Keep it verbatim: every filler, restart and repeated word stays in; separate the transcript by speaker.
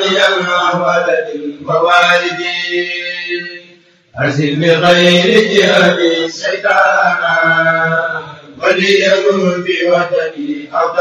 Speaker 1: راضيا عن ولد ووالد أرسل بغير جهة شيطانا وليكن في وطني